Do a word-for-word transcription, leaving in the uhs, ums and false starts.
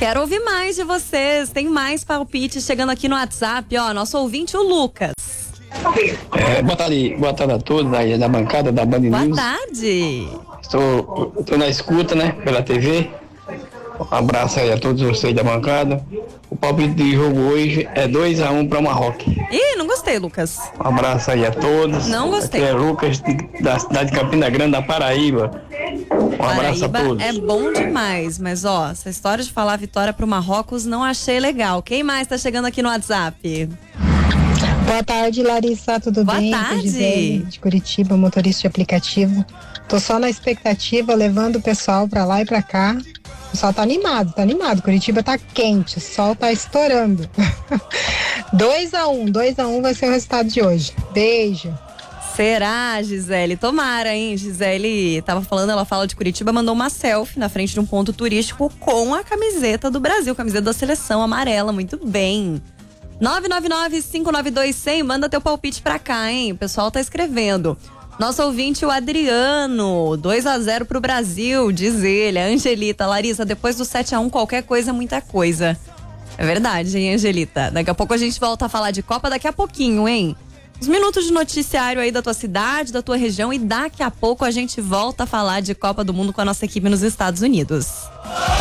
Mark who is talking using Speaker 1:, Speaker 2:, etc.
Speaker 1: Quero ouvir mais de vocês. Tem mais palpites chegando aqui no WhatsApp, ó. Nosso ouvinte, o Lucas.
Speaker 2: É, boa tarde, boa tarde a todos aí da bancada da Band News.
Speaker 1: Boa tarde.
Speaker 2: Estou, estou na escuta, né, pela T V. Um abraço aí a todos vocês da bancada. O palpite de jogo hoje é dois a um para o Marrocos.
Speaker 1: Ih, não gostei, Lucas.
Speaker 2: Um abraço aí a todos.
Speaker 1: Não gostei.
Speaker 2: Aqui é Lucas, de, da cidade de Campina Grande, da Paraíba. Um
Speaker 1: Paraíba
Speaker 2: abraço a todos.
Speaker 1: É bom demais, mas ó, essa história de falar vitória pro Marrocos não achei legal. Quem mais tá chegando aqui no WhatsApp?
Speaker 3: Boa tarde, Larissa, tudo
Speaker 1: Boa
Speaker 3: bem?
Speaker 1: tarde.
Speaker 3: Gisele, de Curitiba, motorista de aplicativo. Tô só na expectativa, levando o pessoal pra lá e pra cá. O pessoal tá animado, tá animado. Curitiba tá quente, o sol tá estourando. dois a um, dois a um vai ser o resultado de hoje. Beijo.
Speaker 1: Será, Gisele? Tomara, hein? Gisele tava falando, ela fala de Curitiba, mandou uma selfie na frente de um ponto turístico com a camiseta do Brasil, camiseta da seleção amarela, muito bem. nove nove nove, cinco nove dois, zero zero, manda teu palpite pra cá, hein? O pessoal tá escrevendo. Nosso ouvinte, o Adriano, dois a zero pro Brasil, diz ele. A Angelita, Larissa, depois do sete a um, qualquer coisa é muita coisa. É verdade, hein, Angelita? Daqui a pouco a gente volta a falar de Copa, daqui a pouquinho, hein? Uns minutos de noticiário aí da tua cidade, da tua região, e daqui a pouco a gente volta a falar de Copa do Mundo com a nossa equipe nos Estados Unidos.